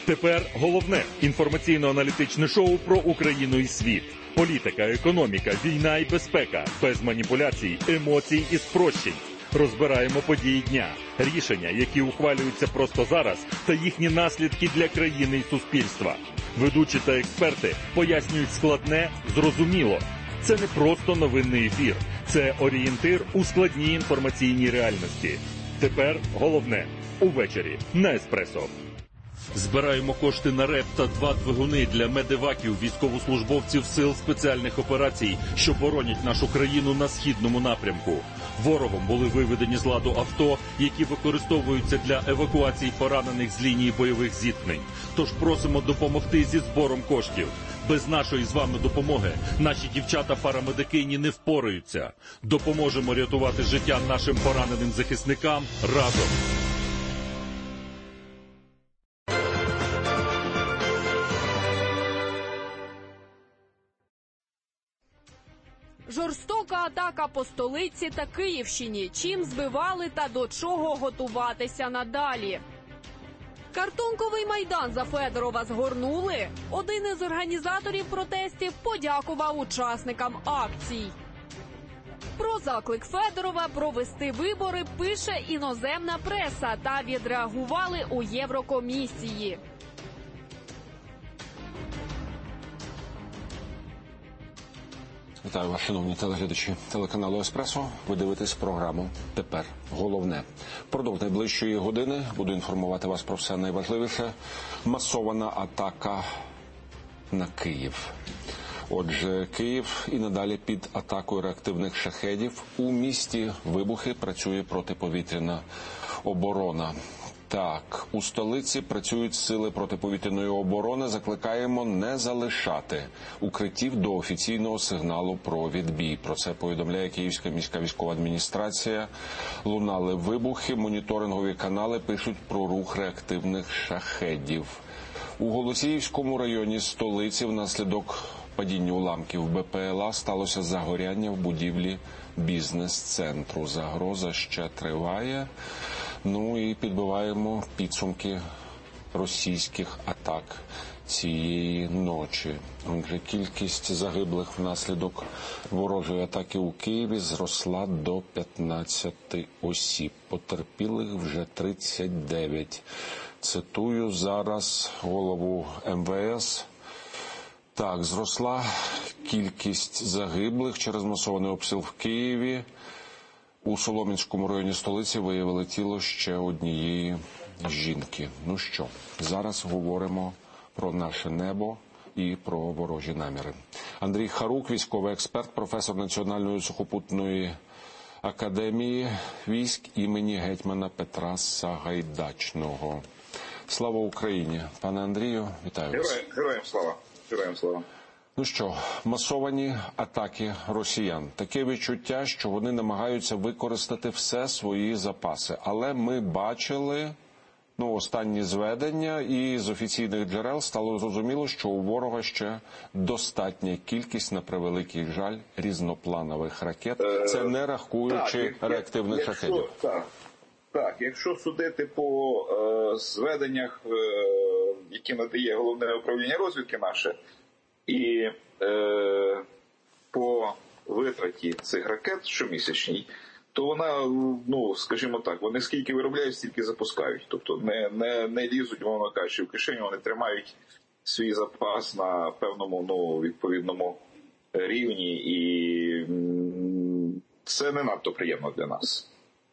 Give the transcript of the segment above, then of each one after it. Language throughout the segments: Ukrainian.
Тепер головне інформаційно-аналітичне шоу про Україну і світ. Політика, економіка, війна і безпека. Без маніпуляцій, емоцій і спрощень. Розбираємо події дня, рішення, які ухвалюються просто зараз, та їхні наслідки для країни і суспільства. Ведучі та експерти пояснюють складне, зрозуміло. Це не просто новинний ефір. Це орієнтир у складній інформаційній реальності. Тепер головне – увечері на Еспресо. Збираємо кошти на РЕП та 2 двигуни для медеваків військовослужбовців Сил спеціальних операцій, що боронять нашу країну на східному напрямку. Ворогом були виведені з ладу авто, які використовуються для евакуації поранених з лінії бойових зіткнень. Тож просимо допомогти зі збором коштів. Без нашої з вами допомоги наші дівчата-парамедикині не впораються. Допоможемо рятувати життя нашим пораненим захисникам разом. Жорстока атака по столиці та Київщині. Чим збивали та до чого готуватися надалі? Картонковий майдан за Федорова згорнули? Один із організаторів протестів подякував учасникам акцій. Про заклик Федорова провести вибори пише іноземна преса та відреагували у Єврокомісії. Вітаю вас, шановні телеглядачі телеканалу «Еспресо». Ви дивитесь програму «Тепер головне». Впродовж найближчої години буду інформувати вас про все найважливіше. Масована атака на Київ. Отже, Київ і надалі під атакою реактивних шахедів. У місті вибухи, працює протиповітряна оборона. Так, у столиці працюють сили протиповітряної оборони. Закликаємо не залишати укриттів до офіційного сигналу про відбій. Про це повідомляє Київська міська військова адміністрація. Лунали вибухи, моніторингові канали пишуть про рух реактивних шахедів. У Голосіївському районі столиці внаслідок падіння уламків БПЛА сталося загоряння в будівлі бізнес-центру. Загроза ще триває. Ну і підбиваємо підсумки російських атак цієї ночі. Отже, кількість загиблих внаслідок ворожої атаки у Києві зросла до 15 осіб. Потерпілих вже 39. Цитую зараз голову МВС. Так, зросла кількість загиблих через масований обстріл в Києві. У Солом'янському районі столиці виявили тіло ще однієї жінки. Ну що, зараз говоримо про наше небо і про ворожі наміри. Андрій Харук, військовий експерт, професор Національної сухопутної академії військ імені гетьмана Петра Сагайдачного. Слава Україні! Пане Андрію, вітаю вас. Героям слава! Героям слава! Ну що, масовані атаки росіян. Таке відчуття, що вони намагаються використати все свої запаси. Але ми бачили останні зведення, і з офіційних джерел стало зрозуміло, що у ворога ще достатня кількість, на превеликий жаль, різнопланових ракет. Це не рахуючи реактивних шахедів. Так, якщо судити по зведеннях, які надає Головне управління розвідки наше, і по витраті цих ракет щомісячній, то вона, скажімо так, вони скільки виробляють, стільки запускають. Тобто не лізуть, мовно кажучи, в кишеню, вони тримають свій запас на певному, відповідному рівні, і це не надто приємно для нас.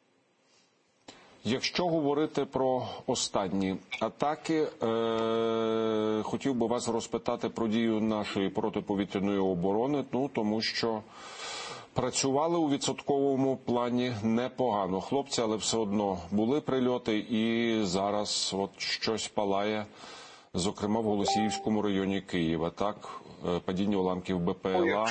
Якщо говорити про останні атаки, хотів би вас розпитати про дію нашої протиповітряної оборони, тому що працювали у відсотковому плані непогано хлопці, але все одно були прильоти, і зараз щось палає, зокрема в Голосіївському районі Києва, так? Падіння уламків БПЛА.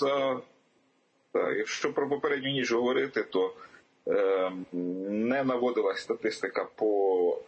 Якщо про попередню ніч говорити, то не наводилась статистика по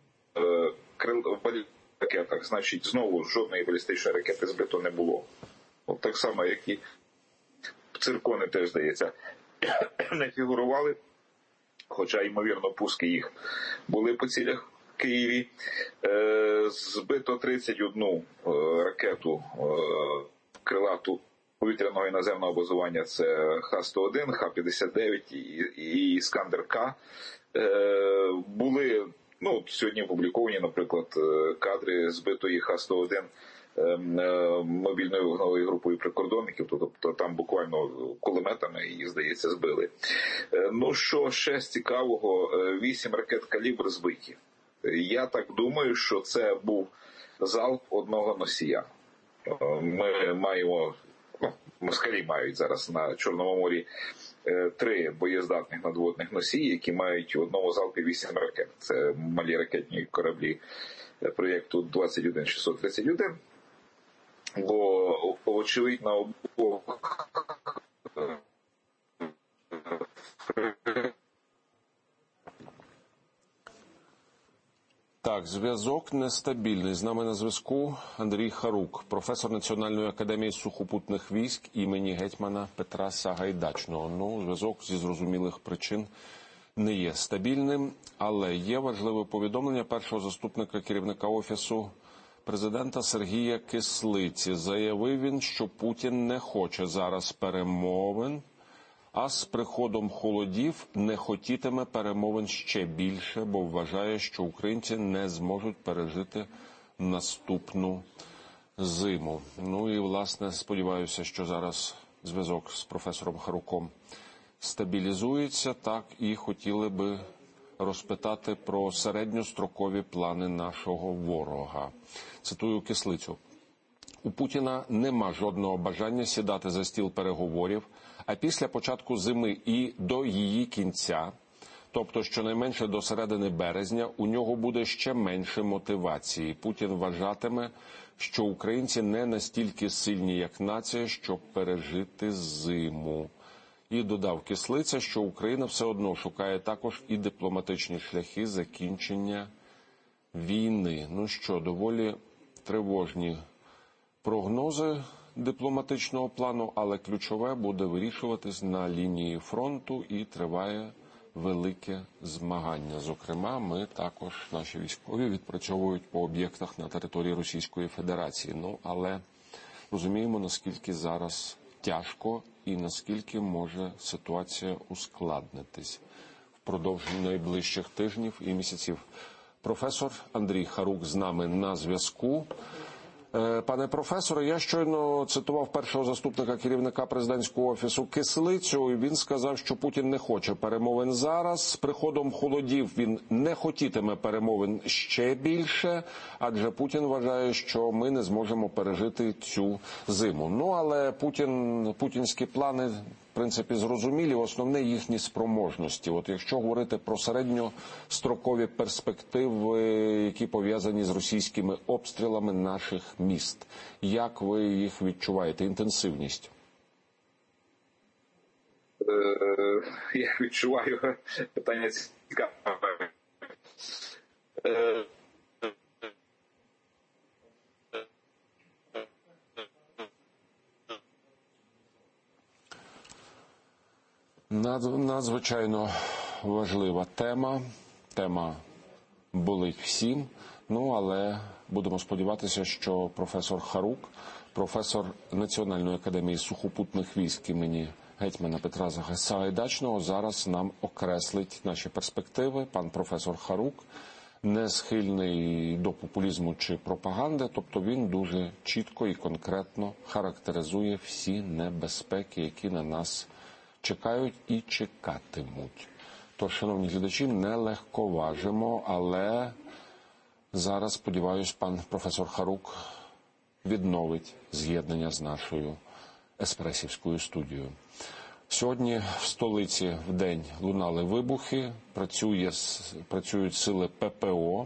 ракетах, значить, знову жодної балістичної ракети збито не було. От так само, як і циркони теж, здається, не фігурували, хоча, ймовірно, пуски їх були по цілях Києві. Збито 31 ракету крилату повітряного і наземного базування. Це Х-101, Х-59 і Іскандер-К. Були, сьогодні опубліковані, наприклад, кадри збитої Х-101 мобільною вогневою групою прикордонників, тобто там буквально кулеметами її, здається, збили. Що ще з цікавого, 8 ракет «Калібр» збиті. Я так думаю, що це був залп одного носія. Ми маємо, москалі мають зараз на Чорному морі 3 боєздатних надводних носії, які мають в одному залпі 8 ракет. Це малі ракетні кораблі проєкту 21631. Бо, очевидно, обох Так, зв'язок нестабільний. З нами на зв'язку Андрій Харук, професор Національної академії сухопутних військ імені гетьмана Петра Сагайдачного. Зв'язок зі зрозумілих причин не є стабільним, але є важливе повідомлення першого заступника керівника Офісу президента Сергія Кислиці. Заявив він, що Путін не хоче зараз перемовин, а з приходом холодів не хотітиме перемовин ще більше, бо вважає, що українці не зможуть пережити наступну зиму. І, власне, сподіваюся, що зараз зв'язок з професором Харуком стабілізується, так і хотіли би розпитати про середньострокові плани нашого ворога. Цитую Кислицю. У Путіна нема жодного бажання сідати за стіл переговорів, а після початку зими і до її кінця, тобто щонайменше до середини березня, у нього буде ще менше мотивації. Путін вважатиме, що українці не настільки сильні, як нація, щоб пережити зиму. І додав Кислиця, що Україна все одно шукає також і дипломатичні шляхи закінчення війни. Доволі тривожні прогнози дипломатичного плану, але ключове буде вирішуватись на лінії фронту і триває велике змагання. Зокрема, ми також, наші військові, відпрацьовують по об'єктах на території Російської Федерації. Але розуміємо, наскільки зараз тяжко і наскільки може ситуація ускладнитись впродовж найближчих тижнів і місяців. Професор Андрій Харук з нами на зв'язку. Пане професоре, я щойно цитував першого заступника керівника президентського офісу Кислицю, і він сказав, що Путін не хоче перемовин зараз. З приходом холодів він не хотітиме перемовин ще більше, адже Путін вважає, що ми не зможемо пережити цю зиму. Але путінські плани, в принципі, зрозумілі, основне їхні спроможності. Якщо говорити про середньострокові перспективи, які пов'язані з російськими обстрілами наших міст, як ви їх відчуваєте, інтенсивність? Я відчуваю питання цікаве. Надзвичайно важлива тема болить всім, але будемо сподіватися, що професор Харук, професор Національної академії сухопутних військ імені гетьмана Петра Сагайдачного, зараз нам окреслить наші перспективи. Пан професор Харук не схильний до популізму чи пропаганди, тобто він дуже чітко і конкретно характеризує всі небезпеки, які на нас чекають і чекатимуть. Тож, шановні глядачі, не легковажимо, але зараз, сподіваюсь, пан професор Харук відновить з'єднання з нашою еспресівською студією. Сьогодні в столиці вдень лунали вибухи, працюють сили ППО,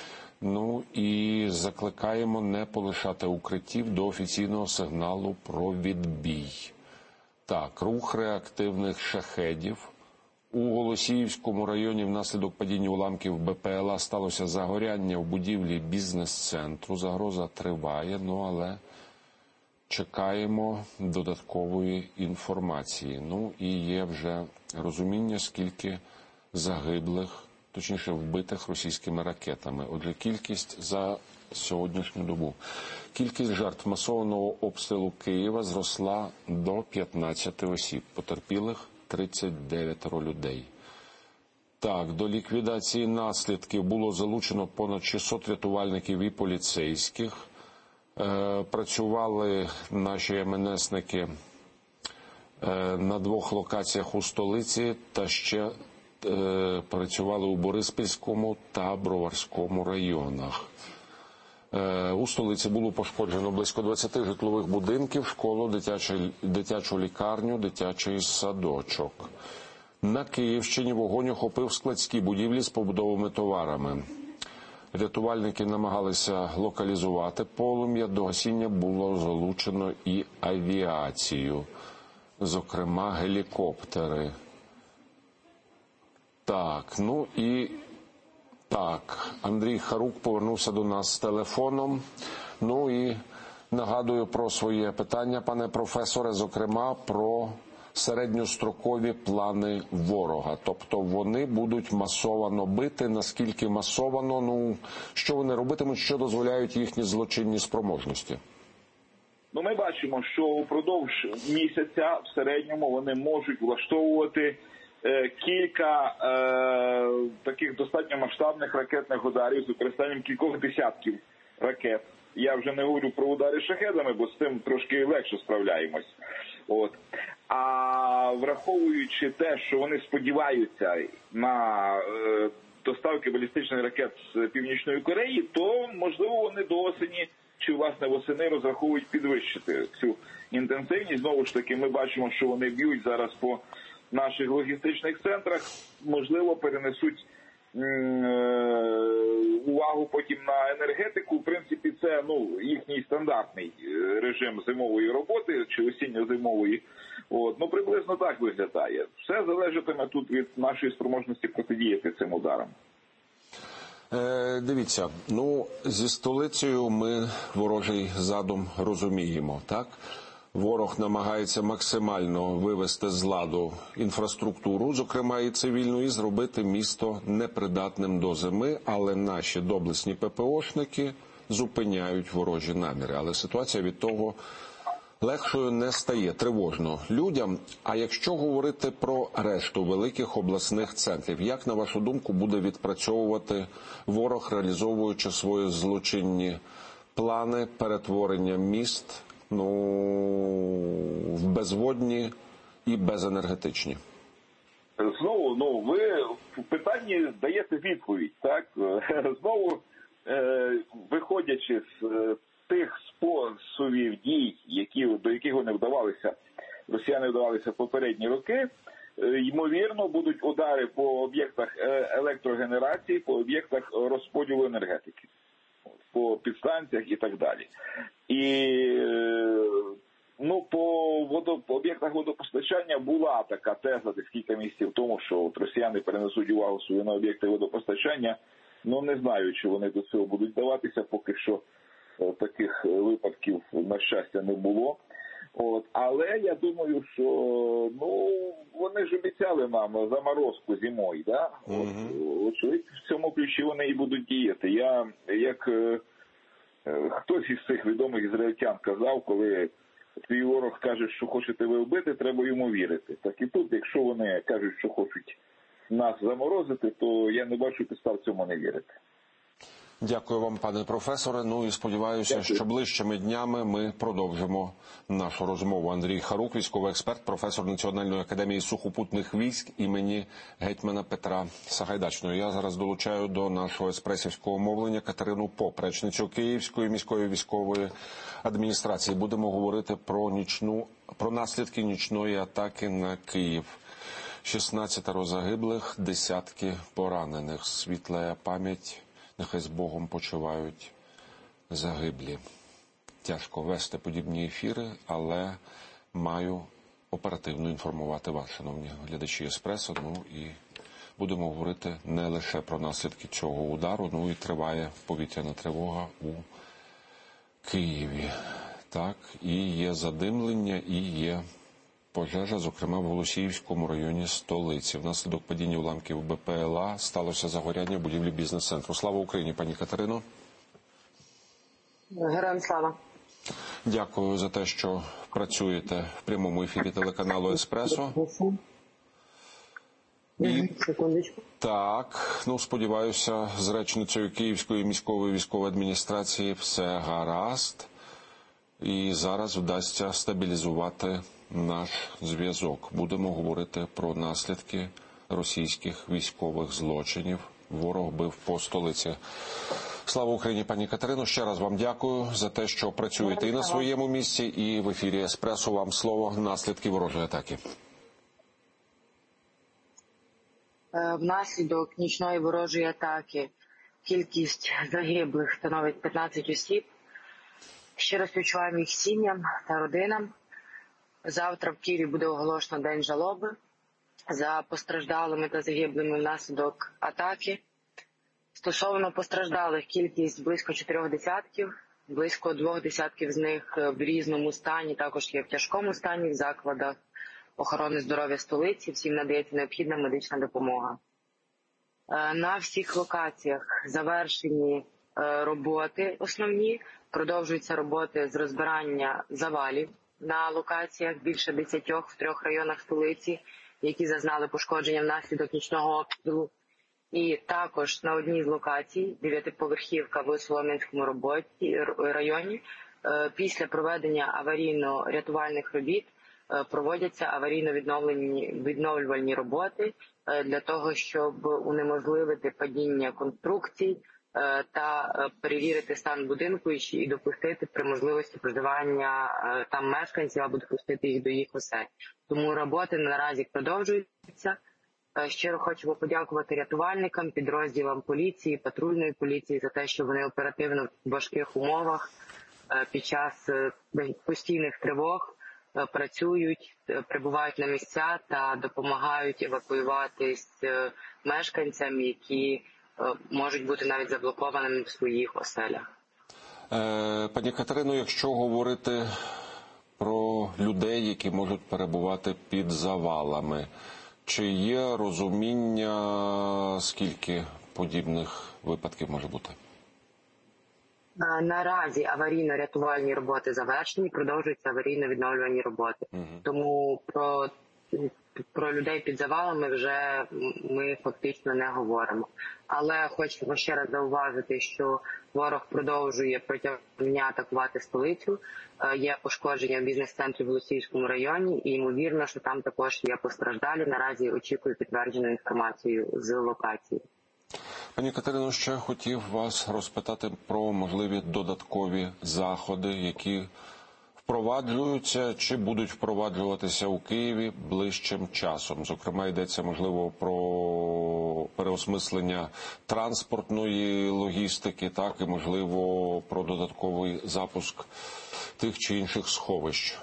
і закликаємо не полишати укриттів до офіційного сигналу про відбій. Так, рух реактивних шахедів. У Голосіївському районі внаслідок падіння уламків БПЛА сталося загоряння в будівлі бізнес-центру. Загроза триває, але чекаємо додаткової інформації. І є вже розуміння, скільки загиблих точніше вбитих російськими ракетами. Отже, кількість за сьогоднішню добу. Кількість жертв масованого обстрілу Києва зросла до 15 осіб. Потерпілих 39 людей. Так, до ліквідації наслідків було залучено понад 600 рятувальників і поліцейських. Працювали наші МНСники на 2 локаціях у столиці та ще працювали у Бориспільському та Броварському районах. У столиці було пошкоджено близько 20 житлових будинків, школу, дитячу лікарню, дитячий садочок. На Київщині вогонь охопив складські будівлі з побутовими товарами. Рятувальники намагалися локалізувати полум'я, до гасіння було залучено і авіацію, зокрема гелікоптери. Андрій Харук повернувся до нас з телефоном. І нагадую про своє питання, пане професоре, зокрема про середньострокові плани ворога. Тобто вони будуть масовано бити, наскільки масовано, що вони робитимуть, що дозволяють їхні злочинні спроможності? Ми бачимо, що упродовж місяця в середньому вони можуть влаштовувати кілька таких достатньо масштабних ракетних ударів з використанням кількох десятків ракет. Я вже не говорю про удари шахедами, бо з цим трошки легше справляємось. А враховуючи те, що вони сподіваються на доставки балістичних ракет з Північної Кореї, то, можливо, вони до осені чи, власне, восени розраховують підвищити цю інтенсивність. Знову ж таки, ми бачимо, що вони б'ють зараз по наших логістичних центрах, можливо, перенесуть увагу потім на енергетику. В принципі, це їхній стандартний режим зимової роботи чи осінньо-зимової. Приблизно так виглядає. Все залежатиме тут від нашої спроможності протидіяти цим ударам. Дивіться, зі столицею ми ворожий задум розуміємо, так? Ворог намагається максимально вивести з ладу інфраструктуру, зокрема і цивільну, і зробити місто непридатним до зими, але наші доблесні ППОшники зупиняють ворожі наміри. Але ситуація від того легшою не стає, тривожно людям. А якщо говорити про решту великих обласних центрів, як, на вашу думку, буде відпрацьовувати ворог, реалізовуючи свої злочинні плани перетворення міст в безводні і безенергетичні? Знову, ви в питанні даєте відповідь, так? Знову, виходячи з тих способів дій, до яких росіяни вдавалися в попередні роки, ймовірно, будуть удари по об'єктах електрогенерації, по об'єктах розподілу енергетики, по підстанціях і так далі. І по об'єктах водопостачання була така теза десь кілька місяців тому, що росіяни перенесуть увагу свою на об'єкти водопостачання. Не знаю, чи вони до цього будуть вдаватися, поки що таких випадків, на щастя, не було. Але я думаю, що вони ж обіцяли нам заморозку зимою, да? Очевидно, в цьому ключі вони і будуть діяти. Як хтось із цих відомих ізраїльтян казав, коли твій ворог каже, що хочете ви вбити, треба йому вірити. Так і тут, якщо вони кажуть, що хочуть нас заморозити, то я не бачу підстав цьому не вірити. Дякую вам, пане професоре. І сподіваюся, що ближчими днями ми продовжимо нашу розмову. Андрій Харук, військовий експерт, професор Національної академії сухопутних військ імені гетьмана Петра Сагайдачного. Я зараз долучаю до нашого еспресівського мовлення Катерину Поп, речницю Київської міської військової адміністрації. Будемо говорити про наслідки нічної атаки на Київ. 16 загиблих, десятки поранених. Світла пам'ять. Нехай з Богом почувають загиблі. Тяжко вести подібні ефіри, але маю оперативно інформувати вас, шановні глядачі Еспресо. І будемо говорити не лише про наслідки цього удару, і триває повітряна тривога у Києві. Так, і є задимлення, і є пожежа, зокрема в Голосіївському районі столиці. Внаслідок падіння уламків БПЛА сталося загоряння будівлі бізнес-центру. Слава Україні, пані Катерино. Героям слава. Дякую за те, що працюєте в прямому ефірі телеканалу «Еспресо». Секундочку. Так, сподіваюся, з речницею Київської міської військової адміністрації все гаразд. І зараз вдасться стабілізувати наш зв'язок. Будемо говорити про наслідки російських військових злочинів. Ворог бив по столиці. Слава Україні, пані Катерино. Ще раз вам дякую за те, що працюєте і на своєму місці, і в ефірі «Еспресо». Вам слово. Наслідки ворожої атаки. Внаслідок нічної ворожої атаки кількість загиблих становить 15 осіб. Щиро співчуваємо їх сім'ям та родинам. Завтра в Києві буде оголошено День жалоби за постраждалими та загиблими внаслідок атаки. Стосовно постраждалих, кількість близько 4 десятків, близько 2 десятків з них в різному стані, також є в тяжкому стані в закладах охорони здоров'я столиці, всім надається необхідна медична допомога. На всіх локаціях завершені роботи основні, продовжуються роботи з розбирання завалів на локаціях, більше 10 в 3 районах столиці, які зазнали пошкодження внаслідок нічного обстрілу. І також на одній з локацій, 9-поверхівка в Солом'янському районі, після проведення аварійно-рятувальних робіт проводяться аварійно-відновлювальні роботи для того, щоб унеможливити падіння конструкцій та перевірити стан будинку і допустити при можливості проживання там мешканців або допустити їх до їх осель. Тому роботи наразі продовжуються. Щиро хочемо подякувати рятувальникам, підрозділам поліції, патрульної поліції за те, що вони оперативно в важких умовах під час постійних тривог працюють, прибувають на місця та допомагають евакуюватись мешканцям, які можуть бути навіть заблокованими в своїх оселях. Пані Катерино, якщо говорити про людей, які можуть перебувати під завалами, чи є розуміння, скільки подібних випадків може бути? Наразі аварійно-рятувальні роботи завершені, продовжуються аварійно-відновлювальні роботи. Тому про людей під завалами вже ми фактично не говоримо. Але хочемо ще раз зауважити, що ворог продовжує протягом дня атакувати столицю. Є пошкодження в бізнес-центрі в Голосіївському районі і ймовірно, що там також є постраждалі. Наразі очікую підтверджену інформацію з локації. Пані Катерино, ще хотів вас розпитати про можливі додаткові заходи, які впроваджуються чи будуть впроваджуватися у Києві ближчим часом. Зокрема, йдеться, можливо, про переосмислення транспортної логістики, так і, можливо, про додатковий запуск тих чи інших сховищ.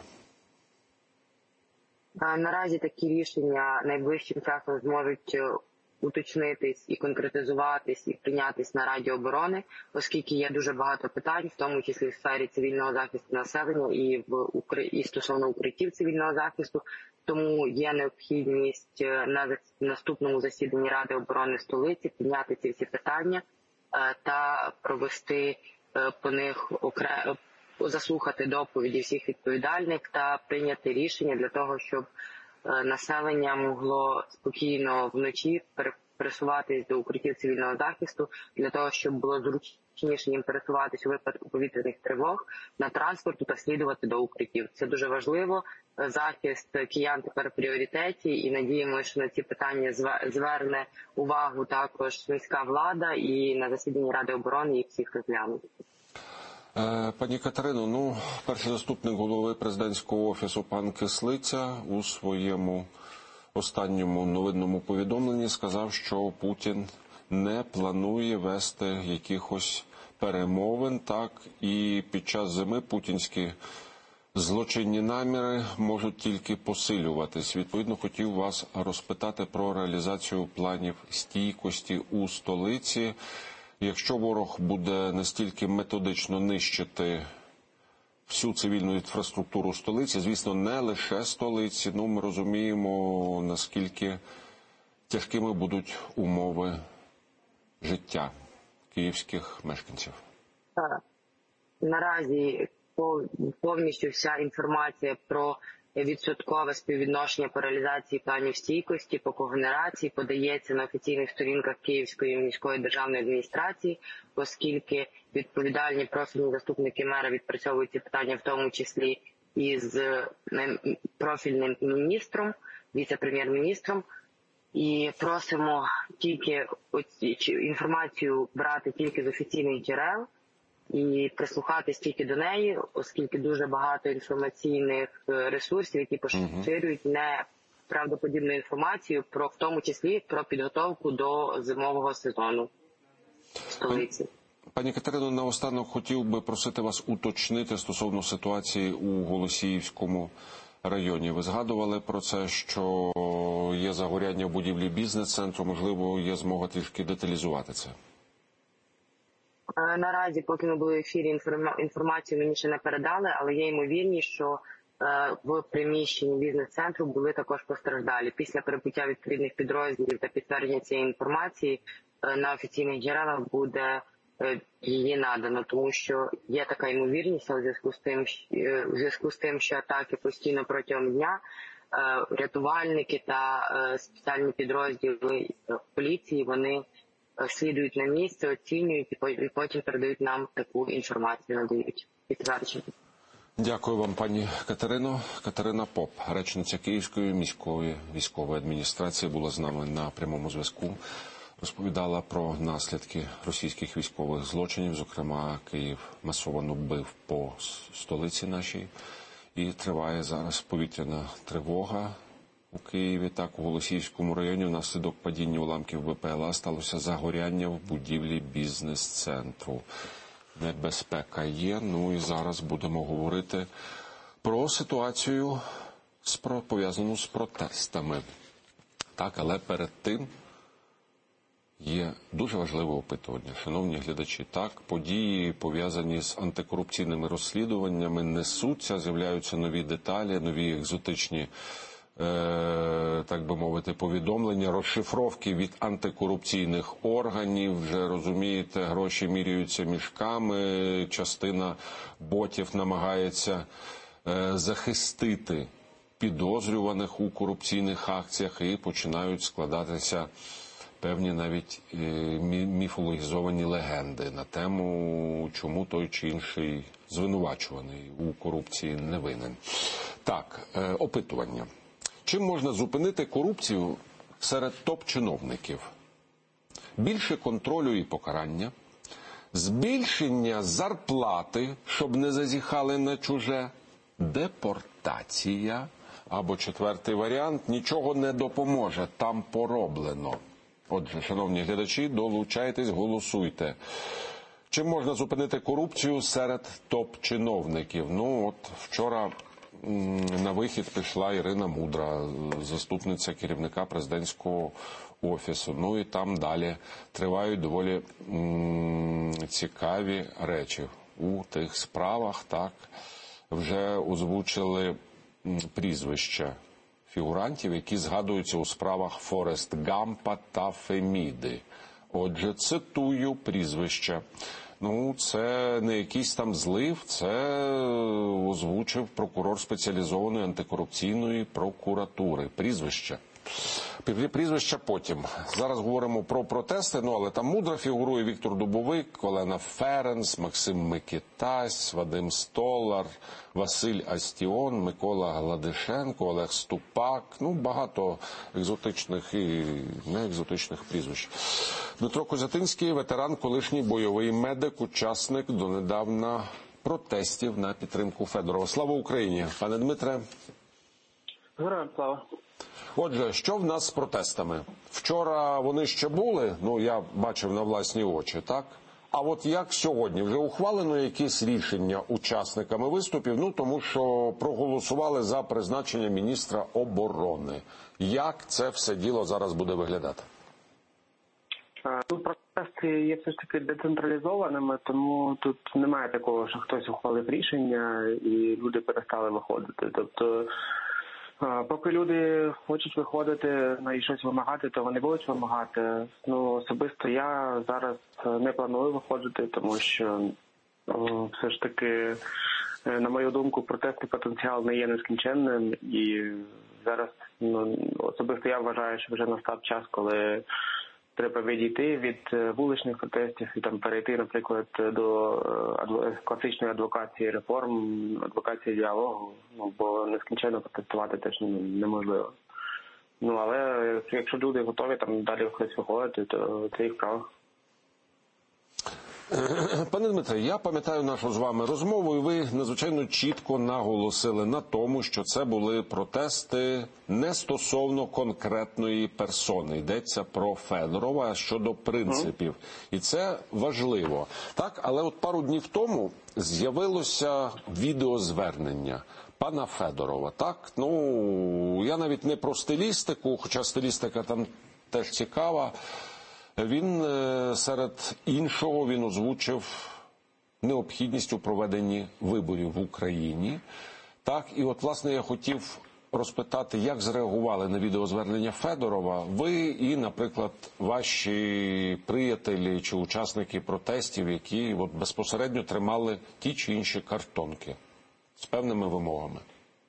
Наразі такі рішення найближчим часом зможуть уточнитись і конкретизуватись і прийнятись на Раді оборони, оскільки є дуже багато питань, в тому числі в сфері цивільного захисту населення і стосовно укриттів цивільного захисту. Тому є необхідність на наступному засіданні Ради оборони столиці підняти ці всі питання та провести по них заслухати доповіді всіх відповідальних та прийняти рішення для того, щоб населення могло спокійно вночі пересуватись до укриттів цивільного захисту, для того, щоб було зручніше їм пересуватись у випадку повітряних тривог на транспорту та слідувати до укриттів. Це дуже важливо. Захист киян тепер в пріоритеті, і надіємося, що на ці питання зверне увагу також міська влада, і на засіданні Ради оборони їх всіх розглянуть. Пані Катерино, перший заступник голови президентського офісу пан Кислиця у своєму останньому новинному повідомленні сказав, що Путін не планує вести якихось перемовин, так, і під час зими путінські злочинні наміри можуть тільки посилюватись. Відповідно, хотів вас розпитати про реалізацію планів стійкості у столиці. Якщо ворог буде настільки методично нищити всю цивільну інфраструктуру столиці. Звісно, не лише столиці. Ну, ми розуміємо, наскільки тяжкими будуть умови життя київських мешканців. Наразі повністю вся інформація про відсоткове співвідношення по реалізації планів стійкості, по когенерації подається на офіційних сторінках Київської міської державної адміністрації, оскільки відповідальні профільні заступники мера відпрацьовують ці питання, в тому числі із профільним міністром, віце-прем'єр-міністром. І просимо тільки інформацію брати тільки з офіційних джерел і прислухатись тільки до неї, оскільки дуже багато інформаційних ресурсів, які поширюють неправдоподібну інформацію, в тому числі про підготовку до зимового сезону в столиці. Пані Катерино, наостанок хотів би просити вас уточнити стосовно ситуації у Голосіївському районі. Ви згадували про це, що є загоряння в будівлі бізнес-центру. Можливо, є змога трішки деталізувати це? Наразі, поки ми були в ефірі, інформацію мені ще не передали, але є ймовірність, що в приміщенні бізнес-центру були також постраждалі. Після прибуття відповідних підрозділів та підтвердження цієї інформації на офіційних джерелах буде її надано, тому що є така ймовірність, але в зв'язку з тим, що атаки постійно протягом дня, рятувальники та спеціальні підрозділи поліції, вони слідують на місце, оцінюють і потім передають нам таку інформацію, надають підтвердження. Дякую вам, пані Катерино. Катерина Поп, речниця Київської міської військової адміністрації, була з нами на прямому зв'язку. Розповідала про наслідки російських військових злочинів. Зокрема, Київ масово бив по столиці нашій. І триває зараз повітряна тривога у Києві. Так, у Голосіївському районі внаслідок падіння уламків БПЛА сталося загоряння в будівлі бізнес-центру. Небезпека є. Ну і зараз будемо говорити про ситуацію, пов'язану з протестами. Так, але перед тим є дуже важливе опитування. Шановні глядачі, так, події, пов'язані з антикорупційними розслідуваннями, несуться, з'являються нові деталі, нові екзотичні, так би мовити, повідомлення, розшифровки від антикорупційних органів. Вже, розумієте, гроші міряються мішками, частина ботів намагається захистити підозрюваних у корупційних акціях і починають складатися певні навіть міфологізовані легенди на тему, чому той чи інший звинувачуваний у корупції не винен. Так, опитування. Чим можна зупинити корупцію серед топ-чиновників? Більше контролю і покарання, збільшення зарплати, щоб не зазіхали на чуже, депортація, або четвертий варіант – нічого не допоможе, там пороблено. Отже, шановні глядачі, долучайтесь, голосуйте. Чим можна зупинити корупцію серед топ-чиновників? Ну, от вчора на вихід пішла Ірина Мудра, заступниця керівника президентського офісу. Ну і там далі тривають доволі цікаві речі у тих справах. Так, вже озвучили прізвища фігурантів, які згадуються у справах Форест Гампа та Феміди. Отже, цитую прізвища. Ну, це не якийсь там злив, це озвучив прокурор спеціалізованої антикорупційної прокуратури. Прізвища. Прізвища потім. Зараз говоримо про протести, ну, але там Мудра фігурує, Віктор Дубовик, Олена Ференц, Максим Микитась, Вадим Столар, Василь Астіон, Микола Гладишенко, Олег Ступак. Ну, багато екзотичних і неекзотичних прізвищ. Дмитро Козятинський, ветеран, колишній бойовий медик, учасник донедавна протестів на підтримку Федорова. Слава Україні! Пане Дмитре. Героям слава! Отже, що в нас з протестами? Вчора вони ще були, ну я бачив на власні очі, так? А от як сьогодні? Вже ухвалено якісь рішення учасниками виступів, ну тому що проголосували за призначення міністра оборони. Як це все діло зараз буде виглядати? Тут протест проекти є все ж таки децентралізованими, тому тут немає такого, що хтось ухвалив рішення і люди перестали виходити. Тобто, поки люди хочуть виходити і щось вимагати, то вони будуть вимагати. Особисто я зараз не планую виходити, тому що все ж таки, на мою думку, протестний потенціал не є нескінченним. І зараз особисто я вважаю, що вже настав час, коли треба відійти від вуличних протестів і перейти, наприклад, до класичної адвокації реформ, адвокації діалогу, бо нескінченно протестувати теж неможливо. Але якщо люди готові далі хтось виходити, то це їх право. Пане Дмитре, я пам'ятаю нашу з вами розмову, і ви надзвичайно чітко наголосили на тому, що це були протести не стосовно конкретної персони. Йдеться про Федорова щодо принципів. І це важливо. Так, але от пару днів тому з'явилося відеозвернення пана Федорова. Так, я навіть не про стилістику, хоча стилістика там теж цікава. Він, серед іншого, він озвучив необхідність у проведенні виборів в Україні. Так, і от, власне, я хотів розпитати, як зреагували на відеозвернення Федорова ви і, наприклад, ваші приятелі чи учасники протестів, які безпосередньо тримали ті чи інші картонки з певними вимогами.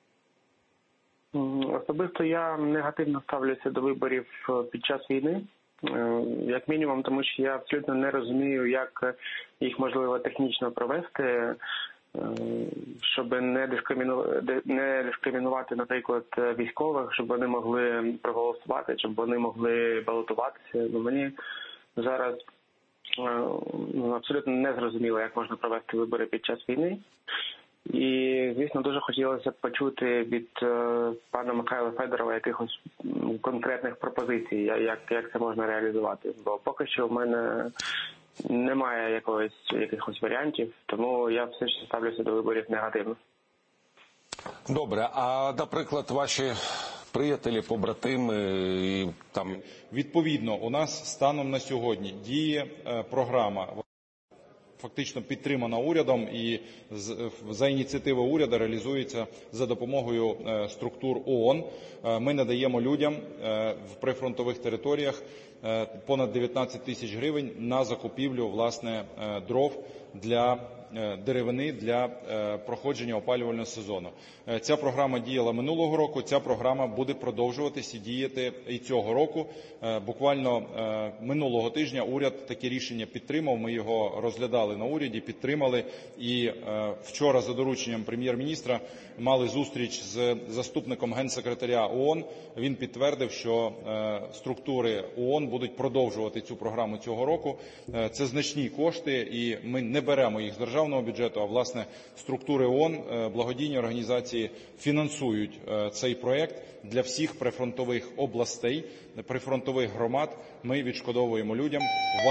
Особисто я негативно ставлюся до виборів під час війни. Як мінімум, тому що я абсолютно не розумію, як їх можливо технічно провести, щоб не дискримінувати, наприклад, військових, щоб вони могли проголосувати, щоб вони могли балотуватися. Мені зараз абсолютно не зрозуміло, як можна провести вибори під час війни. І, звісно, дуже хотілося б почути від пана Михайла Федорова якихось конкретних пропозицій, як це можна реалізувати. Бо поки що в мене немає якихось варіантів, тому я все ще ставлюся до виборів негативно. Добре, а, наприклад, ваші приятелі, побратими там... Відповідно, у нас станом на сьогодні діє програма, фактично підтримана урядом і за ініціативи уряду реалізується за допомогою структур ООН. Ми надаємо людям в прифронтових територіях понад 19 тисяч гривень на закупівлю, власне, дров для деревини для проходження опалювального сезону. Ця програма діяла минулого року, ця програма буде продовжуватись і діяти і цього року. Буквально минулого тижня уряд таке рішення підтримав, ми його розглядали на уряді, підтримали. І вчора за дорученням прем'єр-міністра мали зустріч з заступником генсекретаря ООН. Він підтвердив, що структури ООН будуть продовжувати цю програму цього року. Це значні кошти, і ми не беремо їх з державного бюджету, а, власне, структури ООН, благодійні організації фінансують цей проєкт для всіх прифронтових областей, прифронтових громад. Ми відшкодовуємо людям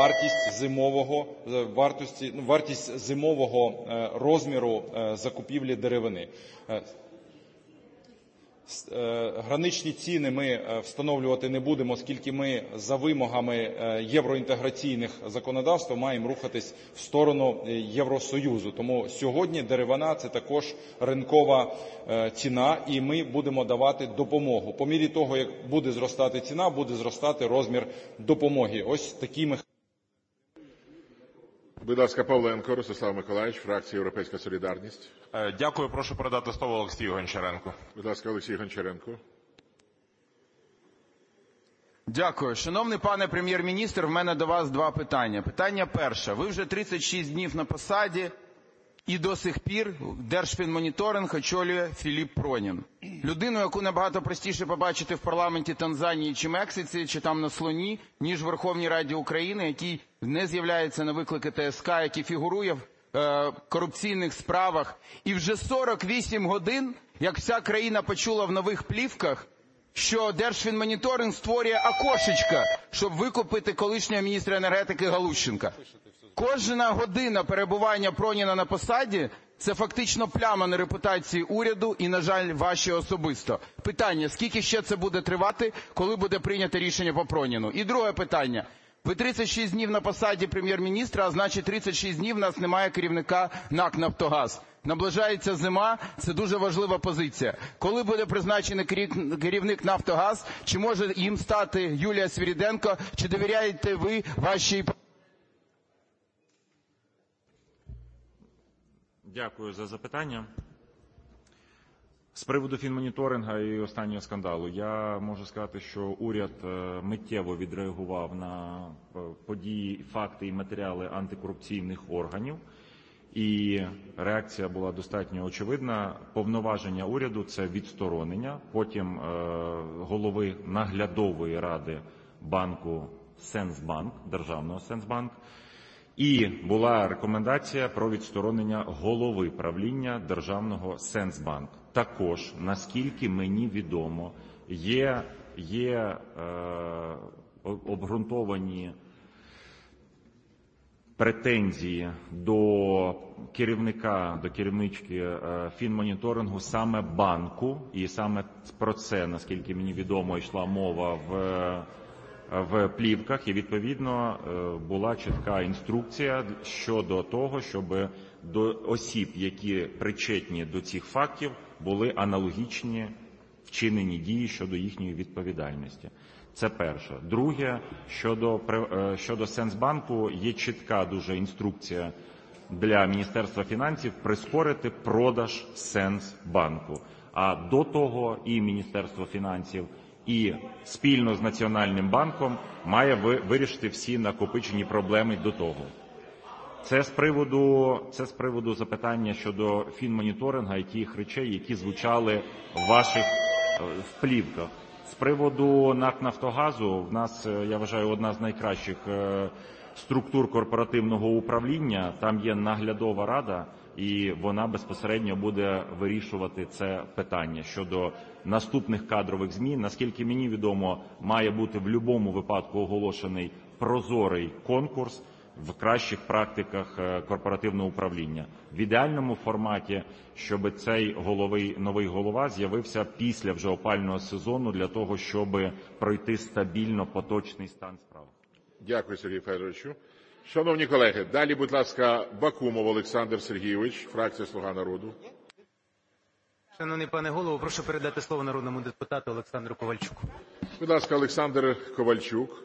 вартість зимового розміру закупівлі деревини. Граничні ціни ми встановлювати не будемо, оскільки ми за вимогами євроінтеграційних законодавств маємо рухатись в сторону Євросоюзу. Тому сьогодні деревина – це також ринкова ціна, і ми будемо давати допомогу. По мірі того, як буде зростати ціна, буде зростати розмір допомоги. Ось такі механізми. Будь ласка, Павленко Ростислав Миколаївич, фракція «Європейська солідарність». Дякую, прошу передати слово Олексію Гончаренку. Будь ласка, Олексій Гончаренко. Дякую. Шановний пане прем'єр-міністр, в мене до вас два питання. Питання перше. Ви вже 36 днів на посаді, і до сих пір Держфінмоніторинг очолює Філіп Пронін. Людину, яку набагато простіше побачити в парламенті Танзанії чи Мексиці, чи там на слоні, ніж в Верховній Раді України, який не з'являється на виклики ТСК, який фігурує в корупційних справах. І вже 48 годин, як вся країна почула в нових плівках, що Держфінмоніторинг створює окошечко, щоб викупити колишнього міністра енергетики Галущенка. Кожна година перебування Проніна на посаді – це фактично пляма на репутації уряду і, на жаль, ваші особисто. Питання, скільки ще це буде тривати, коли буде прийнято рішення по Проніну? І друге питання. Ви 36 днів на посаді прем'єр-міністра, а значить 36 днів у нас немає керівника НАК «Нафтогаз». Наближається зима, це дуже важлива позиція. Коли буде призначений керівник «Нафтогаз», чи може їм стати Юлія Свириденко, чи довіряєте ви вашій... Дякую за запитання. З приводу фінмоніторингу і останнього скандалу, я можу сказати, що уряд миттєво відреагував на події, факти і матеріали антикорупційних органів. І реакція була достатньо очевидна. Повноваження уряду – це відсторонення, потім голови наглядової ради банку «Сенсбанк», державного «Сенсбанк». І була рекомендація про відсторонення голови правління державного «Сенсбанк». Також, наскільки мені відомо, є обґрунтовані претензії до керівника, до керівнички фінмоніторингу саме банку, і саме про це, наскільки мені відомо, йшла мова в плівках, і відповідно була чітка інструкція щодо того, щоб до осіб, які причетні до цих фактів, були аналогічні вчинені дії щодо їхньої відповідальності. Це перше. Друге, щодо Сенсбанку, є чітка дуже інструкція для Міністерства фінансів прискорити продаж Сенсбанку. А до того і Міністерство фінансів, і спільно з Національним банком має вирішити всі накопичені проблеми до того. Це з приводу запитання щодо фінмоніторингу і тих речей, які звучали в ваших в плівках. З приводу НАК «Нафтогазу» в нас, я вважаю, одна з найкращих структур корпоративного управління. Там є наглядова рада, і вона безпосередньо буде вирішувати це питання щодо наступних кадрових змін. Наскільки мені відомо, має бути в будь-якому випадку оголошений прозорий конкурс в кращих практиках корпоративного управління. В ідеальному форматі, щоб цей новий голова з'явився після вже опалювального сезону для того, щоб пройти стабільно поточний стан справ. Дякую, Сергій Федоровичу. Шановні колеги, далі, будь ласка, Бакумов Олександр Сергійович, фракція «Слуга народу». Шановний пане голово, прошу передати слово народному депутату Олександру Ковальчуку. Будь ласка, Олександр Ковальчук.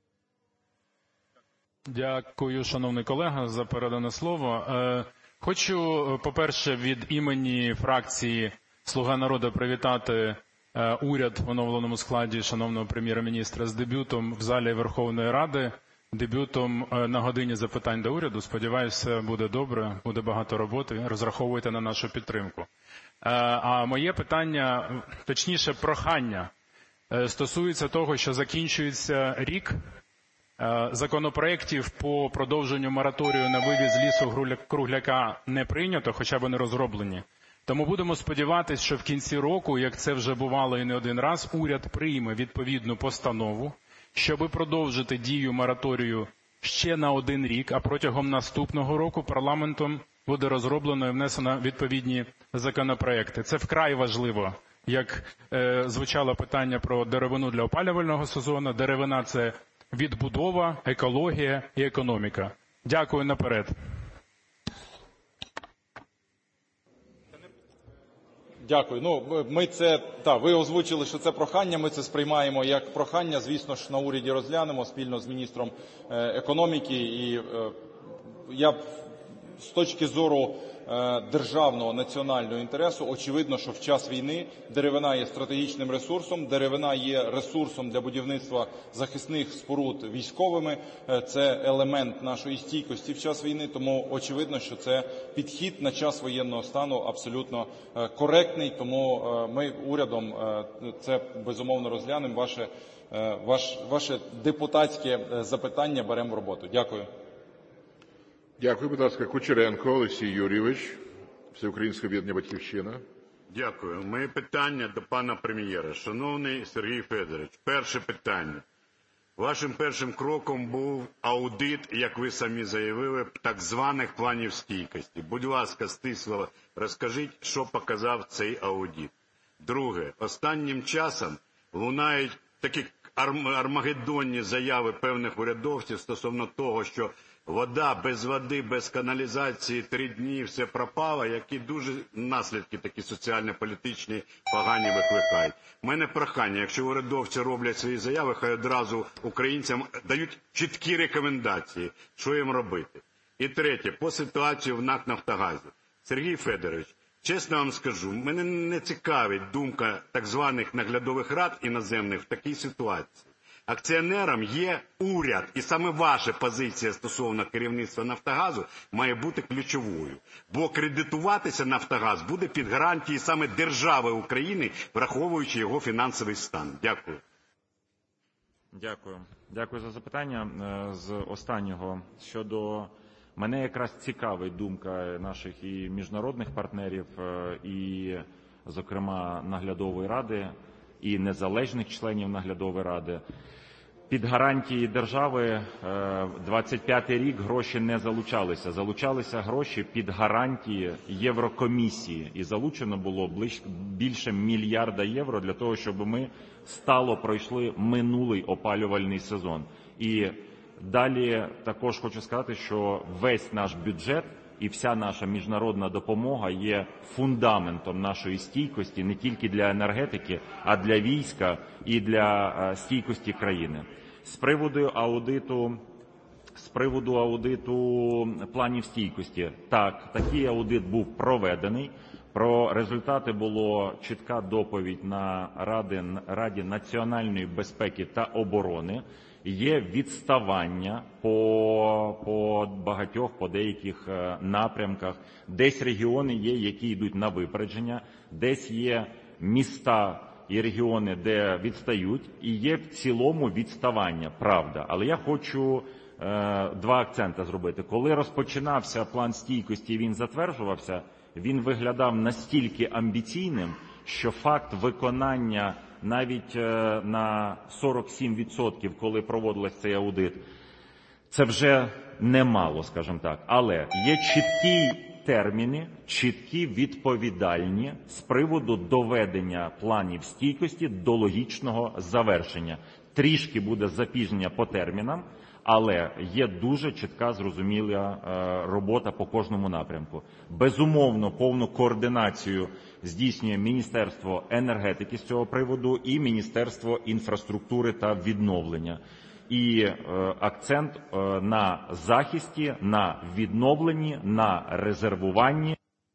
Дякую, шановний колега, за передане слово. Хочу, по-перше, від імені фракції «Слуга народу» привітати уряд в оновленому складі шановного прем'єр-міністра з дебютом в залі Верховної Ради, дебютом на годині запитань до уряду. Сподіваюся, буде добре, буде багато роботи, розраховуйте на нашу підтримку. А моє питання, точніше прохання, стосується того, що закінчується рік законопроєктів по продовженню мораторію на вивіз лісу-кругляка не прийнято, хоча вони розроблені. Тому будемо сподіватися, що в кінці року, як це вже бувало і не один раз, уряд прийме відповідну постанову, щоби продовжити дію мораторію ще на 1 рік, а протягом наступного року парламентом буде розроблено і внесено відповідні законопроекти. Це вкрай важливо, як звучало питання про деревину для опалювального сезону. Деревина – це відбудова, екологія і економіка. Дякую наперед. Дякую. Ви озвучили, що це прохання, ми це сприймаємо як прохання. Звісно ж, на уряді розглянемо спільно з міністром економіки. І я з точки зору державного національного інтересу, очевидно, що в час війни деревина є стратегічним ресурсом, деревина є ресурсом для будівництва захисних споруд військовими, це елемент нашої стійкості в час війни, тому очевидно, що це підхід на час воєнного стану абсолютно коректний, тому ми урядом це безумовно розглянемо, ваше депутатське запитання беремо в роботу. Дякую. Дякую, будь ласка, Кучеренко Олексій Юрійович, Всеукраїнське об'єднання «Батьківщина». Дякую. Моє питання до пана прем'єра. Шановний Сергій Федорович, перше питання. Вашим першим кроком був аудит, як ви самі заявили, так званих планів стійкості. Будь ласка, стисло розкажіть, що показав цей аудит. Друге. Останнім часом лунають такі армагеддонні заяви певних урядовців стосовно того, що вода, без води, без каналізації, 3 дні, все пропало, які дуже наслідки такі соціально-політичні погані викликають. У мене прохання, якщо урядовці роблять свої заяви, хай одразу українцям дають чіткі рекомендації, що їм робити. І третє, по ситуації в НАК «Нафтогазі». Сергій Федорович, чесно вам скажу, мене не цікавить думка так званих наглядових рад іноземних в такій ситуації. Акціонером є уряд, і саме ваша позиція стосовно керівництва «Нафтогазу» має бути ключовою. Бо кредитуватися «Нафтогаз» буде під гарантії саме держави України, враховуючи його фінансовий стан. Дякую. Дякую за запитання. З останнього щодо мене якраз цікавить думка наших і міжнародних партнерів, і, зокрема, наглядової ради, і незалежних членів наглядової ради. Під гарантії держави 25-й рік гроші не залучалися. Залучалися гроші під гарантії Єврокомісії. І залучено було більше мільярда євро для того, щоб ми стало пройшли минулий опалювальний сезон. І далі також хочу сказати, що весь наш бюджет і вся наша міжнародна допомога є фундаментом нашої стійкості не тільки для енергетики, а для війська і для стійкості країни. З приводу аудиту планів стійкості, так, такий аудит був проведений. Про результати була чітка доповідь на Раді національної безпеки та оборони. Є відставання по багатьох, по деяких напрямках. Десь регіони є, які йдуть на випередження, десь є міста і регіони, де відстають, і є в цілому відставання, правда. Але я хочу два акценти зробити. Коли розпочинався план стійкості і він затверджувався, він виглядав настільки амбіційним, що факт виконання навіть на 47%, коли проводився цей аудит, це вже немало, скажімо так. Але є чіткі терміни, чіткі відповідальні з приводу доведення планів стійкості до логічного завершення. Трішки буде запізнення по термінам, але є дуже чітка, зрозуміла робота по кожному напрямку. Безумовно, повну координацію здійснює Міністерство енергетики з цього приводу і Міністерство інфраструктури та відновлення. І акцент на захисті, на відновленні, на резервуванні.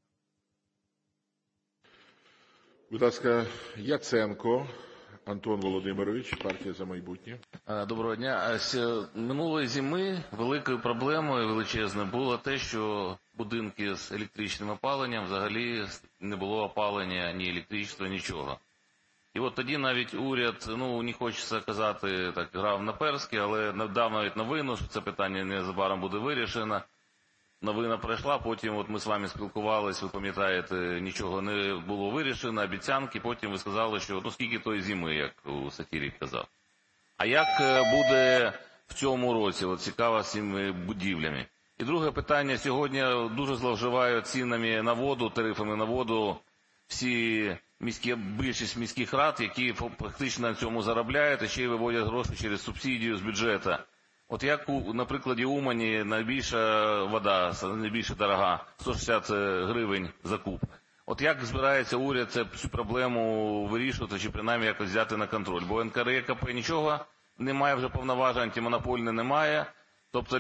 Будь ласка, Яценко Антон Володимирович, партія «За майбутнє». Доброго дня. Минулої зими великою проблемою величезною було те, що будинки з електричним опаленням взагалі не було опалення, ні електричества, нічого. І от тоді навіть уряд, не хочеться казати, так грав на перськи, але дав навіть новину, що це питання незабаром буде вирішено. Новина пройшла, потім от ми з вами спілкувалися, ви пам'ятаєте, нічого не було вирішено, обіцянки, потім ви сказали, що скільки тої зими, як у сатирик казав. А як буде в цьому році, цікаво з цими будівлями? І друге питання, сьогодні дуже зловживають цінами на воду, тарифами на воду більшість міських рад, які практично на цьому заробляють і ще й виводять гроші через субсидію з бюджету. От як, на прикладі Умані, найбільша вода, найбільш дорога, 160 гривень за куб. От як збирається уряд цю проблему вирішувати, чи принаймні якось взяти на контроль? Бо НКРЕКП нічого немає, вже повноважень, антимонопольне немає. Тобто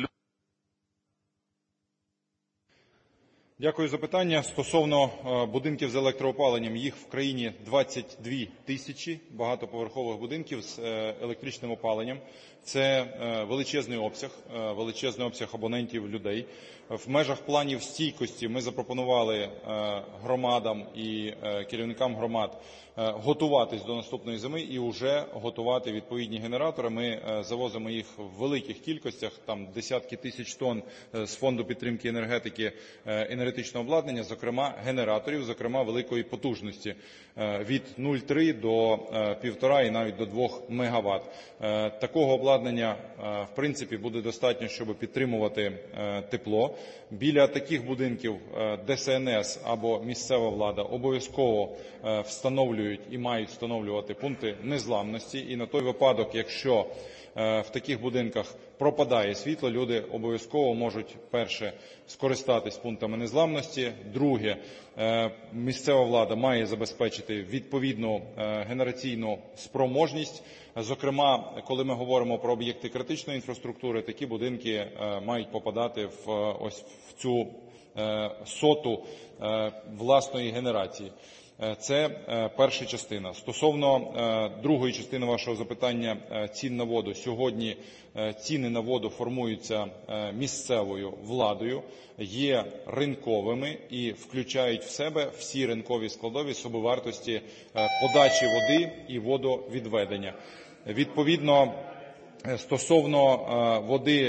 Дякую за питання. Стосовно будинків з електроопаленням, їх в країні 22 тисячі багатоповерхових будинків з електричним опаленням. Це величезний обсяг абонентів, людей. В межах планів стійкості ми запропонували громадам і керівникам громад готуватись до наступної зими і вже готувати відповідні генератори. Ми завозимо їх в великих кількостях, там десятки тисяч тонн з Фонду підтримки енергетики енергетичного обладнання, зокрема генераторів, зокрема великої потужності від 0,3 до 1,5 і навіть до 2 МВт. Такого обладнання, в принципі, буде достатньо, щоб підтримувати тепло. Біля таких будинків ДСНС або місцева влада обов'язково встановлюють і мають встановлювати пункти незламності. І на той випадок, якщо в таких будинках пропадає світло, люди обов'язково можуть, перше, скористатись пунктами незламності, друге, місцева влада має забезпечити відповідну генераційну спроможність. Зокрема, коли ми говоримо про об'єкти критичної інфраструктури, такі будинки мають попадати ось в цю соту власної генерації. Це перша частина. Стосовно другої частини вашого запитання цін на воду. Сьогодні ціни на воду формуються місцевою владою, є ринковими і включають в себе всі ринкові складові собівартості подачі води і водовідведення. Відповідно, стосовно води,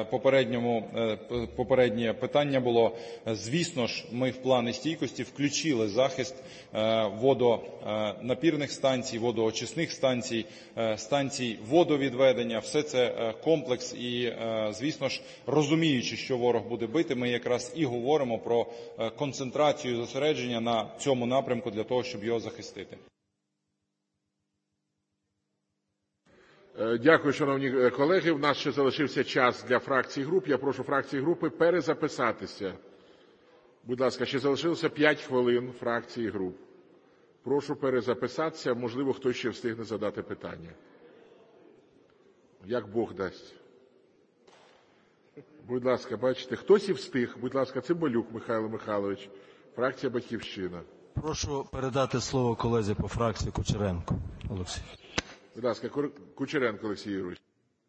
попереднє питання було, звісно ж, ми в плани стійкості включили захист водонапірних станцій, водоочисних станцій, станцій водовідведення. Все це комплекс і, звісно ж, розуміючи, що ворог буде бити, ми якраз і говоримо про концентрацію зосередження на цьому напрямку для того, щоб його захистити. Дякую, шановні колеги. У нас ще залишився час для фракцій і груп. Я прошу фракції і групи перезаписатися. Будь ласка, ще залишилося 5 хвилин фракцій і груп. Прошу перезаписатися. Можливо, хтось ще встигне задати питання. Як Бог дасть. Будь ласка, бачите, хтось і встиг. Будь ласка, Цимбалюк Михайло Михайлович, фракція «Батьківщина». Прошу передати слово колезі по фракції Кучеренку Олексій. Будь ласка, Кучеренко Олексій Юрійович.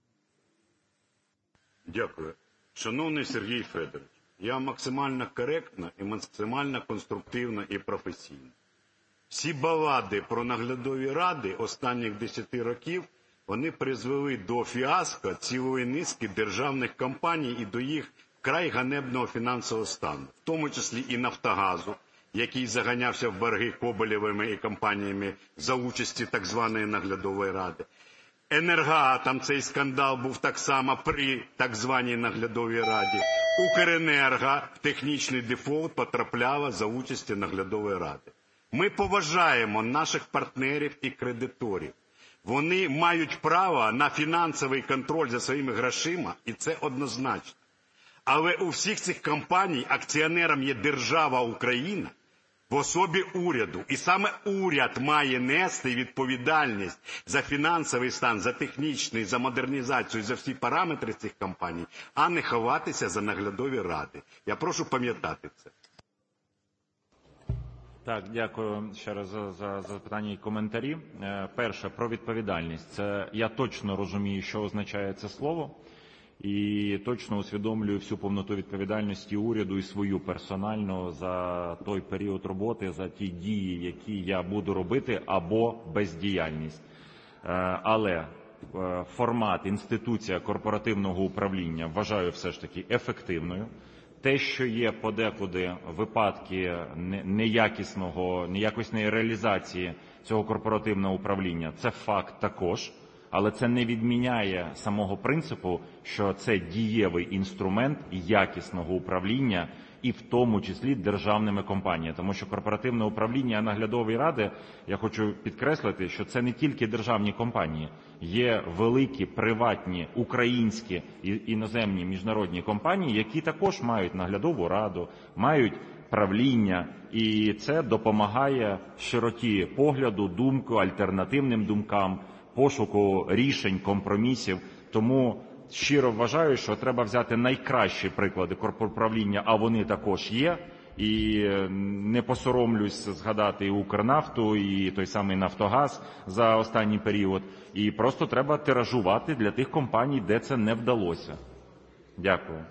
Дякую. Шановний Сергій Федорович, я максимально коректно і максимально конструктивно і професійно. Всі балади про наглядові ради останніх 10 років, вони призвели до фіаско цілої низки державних компаній і до їх вкрай ганебного фінансового стану, в тому числі і «Нафтогазу», який заганявся в борги Коболєвими і компаніями за участі так званої наглядової ради. «Енергоатом» цей скандал був так само при так званій наглядовій раді. «Укренерго» в технічний дефолт потрапляла за участі наглядової ради. Ми поважаємо наших партнерів і кредиторів. Вони мають право на фінансовий контроль за своїми грошима, і це однозначно. Але у всіх цих компаній акціонером є держава Україна в особі уряду. І саме уряд має нести відповідальність за фінансовий стан, за технічний, за модернізацію, за всі параметри цих компаній, а не ховатися за наглядові ради. Я прошу пам'ятати це. Так, дякую ще раз за запитання і коментарі. Перше, про відповідальність. Це я точно розумію, що означає це слово. І точно усвідомлюю всю повноту відповідальності уряду і свою персонально за той період роботи, за ті дії, які я буду робити, або бездіяльність. Але формат, інституція корпоративного управління вважаю все ж таки ефективною. Те, що є подекуди випадки неякісної реалізації цього корпоративного управління, це факт також. Але це не відміняє самого принципу, що це дієвий інструмент якісного управління і в тому числі державними компаніями. Тому що корпоративне управління наглядової ради, я хочу підкреслити, що це не тільки державні компанії. Є великі, приватні, українські і іноземні міжнародні компанії, які також мають наглядову раду, мають правління, і це допомагає широті погляду, думку, альтернативним думкам, пошуку рішень, компромісів. Тому щиро вважаю, що треба взяти найкращі приклади корпоуправління, а вони також є. І не посоромлюсь згадати і Укрнафту, і той самий Нафтогаз за останній період. І просто треба тиражувати для тих компаній, де це не вдалося. Дякую.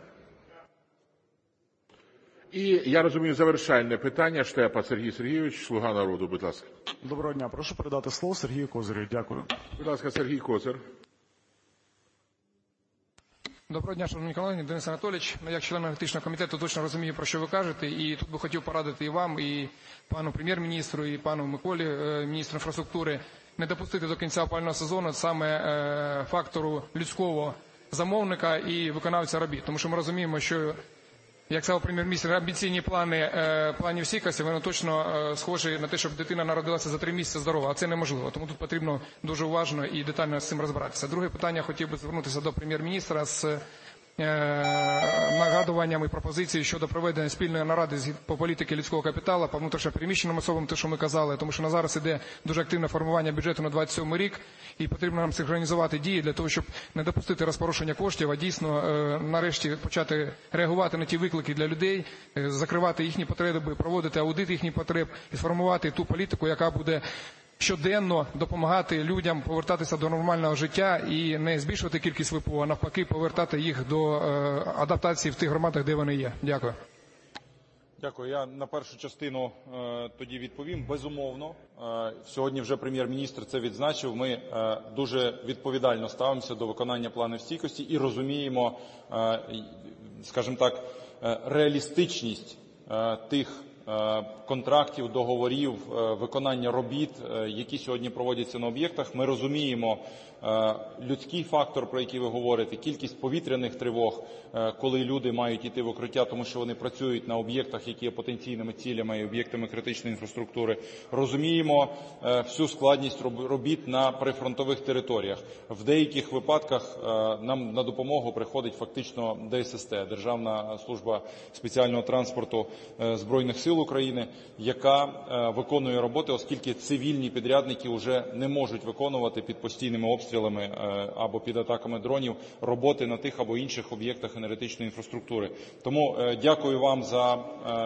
І, я розумію, завершальне питання. Штепа Сергій Сергійович, «Слуга народу», будь ласка. Доброго дня. Прошу передати слово Сергію Козирю. Дякую. Будь ласка, Сергій Козир. Доброго дня, шановні колеги, Денис Анатолійович. Як член енергетичного комітету точно розумію, про що ви кажете. І тут би хотів порадити і вам, і пану прем'єр-міністру, і пану Миколі, міністру інфраструктури, не допустити до кінця опалювального сезону саме фактору людського замовника і виконавця робіт. Тому що ми розуміємо, що, як сказав прем'єр-міністр, амбіційні планів стійкості, вони точно схожі на те, щоб дитина народилася за 3 місяці здорова, а це неможливо. Тому тут потрібно дуже уважно і детально з цим розбиратися. Друге питання, хотів би звернутися до прем'єр-міністра з нагадуванням і пропозицією щодо проведення спільної наради по політиці людського капіталу, по внутрішньо переміщеним особам, те, що ми казали, тому що на зараз іде дуже активне формування бюджету на 27 рік, і потрібно нам синхронізувати дії для того, щоб не допустити розпорошення коштів, а дійсно нарешті почати реагувати на ті виклики для людей, закривати їхні потреби, проводити аудит їхніх потреб і сформувати ту політику, яка буде щоденно допомагати людям повертатися до нормального життя і не збільшувати кількість ВПО, а навпаки повертати їх до адаптації в тих громадах, де вони є. Дякую. Дякую. Я на першу частину тоді відповім. Безумовно, сьогодні вже прем'єр-міністр це відзначив. Ми дуже відповідально ставимося до виконання планів стійкості і розуміємо, скажімо так, реалістичність тих контрактів, договорів, виконання робіт, які сьогодні проводяться на об'єктах. Ми розуміємо людський фактор, про який ви говорите, кількість повітряних тривог, коли люди мають йти в укриття, тому що вони працюють на об'єктах, які є потенційними цілями і об'єктами критичної інфраструктури. Розуміємо всю складність робіт на прифронтових територіях. В деяких випадках нам на допомогу приходить фактично ДССТ, Державна служба спеціального транспорту Збройних сил України, яка виконує роботи, оскільки цивільні підрядники вже не можуть виконувати під постійними обстрілами або під атаками дронів роботи на тих або інших об'єктах енергетичної інфраструктури. Тому дякую вам за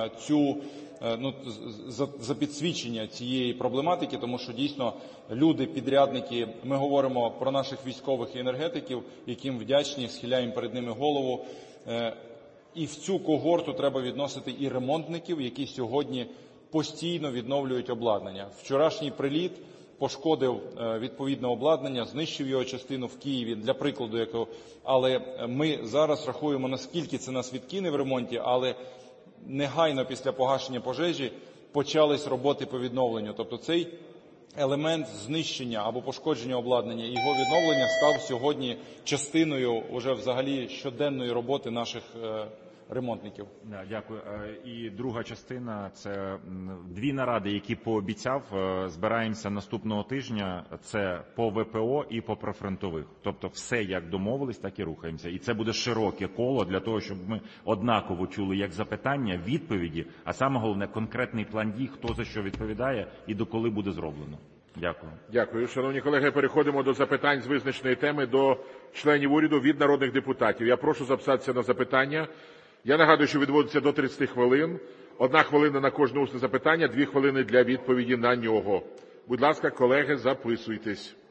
за підсвічення цієї проблематики, тому що дійсно люди, підрядники, ми говоримо про наших військових і енергетиків, яким вдячні, схиляємо перед ними голову. І в цю когорту треба відносити і ремонтників, які сьогодні постійно відновлюють обладнання. Вчорашній приліт пошкодив відповідне обладнання, знищив його частину в Києві, для прикладу, але ми зараз рахуємо, наскільки це нас відкине в ремонті, але негайно після погашення пожежі почались роботи по відновленню. Тобто цей елемент знищення або пошкодження обладнання і його відновлення став сьогодні частиною уже взагалі щоденної роботи наших ремонтників. Дякую. І друга частина – це 2 наради, які пообіцяв. Збираємося наступного тижня. Це по ВПО і по прифронтових. Тобто все, як домовились, так і рухаємося. І це буде широке коло для того, щоб ми однаково чули як запитання, відповіді, а саме головне – конкретний план дій, хто за що відповідає і доколи буде зроблено. Дякую. Дякую. Шановні колеги, переходимо до запитань з визначеної теми до членів уряду від народних депутатів. Я прошу записатися на запитання. Я нагадую, що відводиться до 30 хвилин. 1 хвилина на кожне усне запитання, 2 хвилини для відповіді на нього. Будь ласка, колеги, записуйтесь.